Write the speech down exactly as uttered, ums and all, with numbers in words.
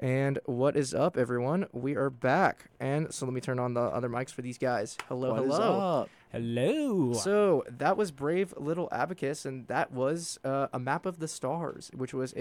And what is up, everyone? We are back. And so let me turn on the other mics for these guys. Hello, What is hello. up? Hello. So that was Brave Little Abacus, and that was uh, a map of the stars, which was